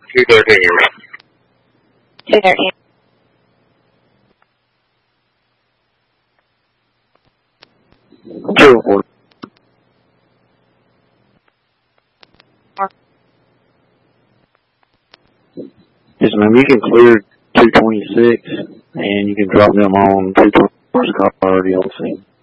213. 213. Two. Yes, ma'am. You can clear 226, and you can drop them on 224's car already on the scene.